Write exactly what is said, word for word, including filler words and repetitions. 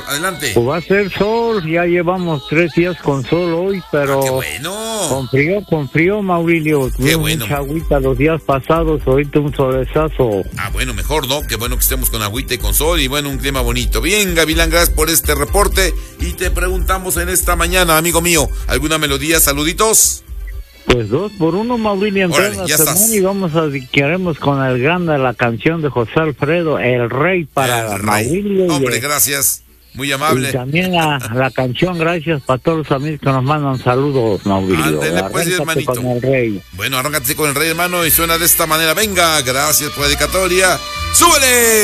Adelante. Pues va a ser sol, ya llevamos tres días con sol hoy, pero... Ah, qué bueno. Con frío, con frío, Maurilio. Qué bueno. Mucha agüita los días pasados, ahorita un solezazo. Ah, bueno, mejor, ¿no? Qué bueno que estemos con agüita y con sol y bueno, un clima bonito. Bien, Gavilán, gracias por este reporte y te preguntamos en esta mañana, amigo mío, ¿alguna melodía, saluditos? Pues dos por uno, Maurilio, Órale, ya estás. y vamos a, queremos con el grande la canción de José Alfredo, El Rey, para El Rey. Maurilio. Hombre, y, gracias, muy amable. Y también la, la canción, gracias para todos los amigos que nos mandan saludos, Maurilio. Ándele, pues, Arráncate hermanito. con El Rey. Bueno, arráncate con El Rey, hermano, y suena de esta manera. Venga, gracias por la dedicatoria. ¡Súbele!